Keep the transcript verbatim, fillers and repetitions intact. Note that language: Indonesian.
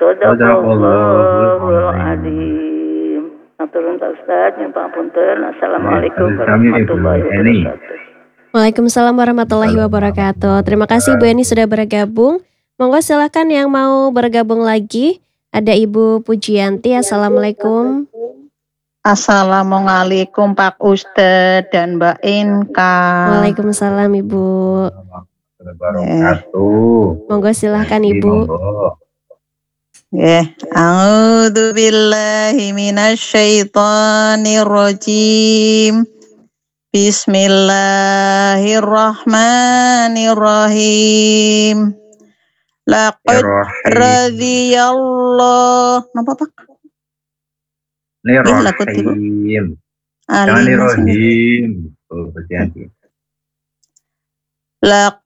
Shadaqallahul Shadaqallahul adzim. Maturun Pak Ustaz, nyuwun pangapunten. Assalamualaikum Baik, kami Bu warahmatullahi Eni. wabarakatuh. Waalaikumsalam warahmatullahi wabarakatuh. Terima kasih Bu Eni sudah bergabung. Monggo silakan yang mau bergabung lagi. Ada Ibu Pujianti. Assalamualaikum. Assalamualaikum Pak Ustadz dan Mbak Inka. Waalaikumsalam Ibu. Wabarakatuh. Monggo silahkan Jadi, Ibu. monggo. Ya, a'udzu billahi minasyaitonir rajim. Bismillahirrahmanirrahim. Laqad radhiyallahu. Napa Pak? Nirrahim. Jangan nirrahim. Oh, berarti.